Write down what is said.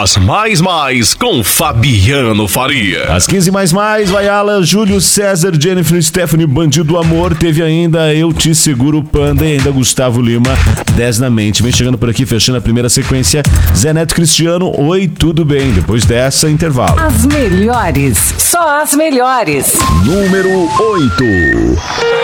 As Mais com Fabiano Faria. Às 15 mais, Vaiala, Júlio César, Jennifer, Stephanie, Bandido Amor. Teve ainda Eu Te Seguro, Panda e ainda Gustavo Lima, 10 na mente. Vem chegando por aqui, fechando a primeira sequência. Zé Neto Cristiano, Oi, tudo bem? Depois dessa, intervalo. As melhores, só as melhores. Número 8.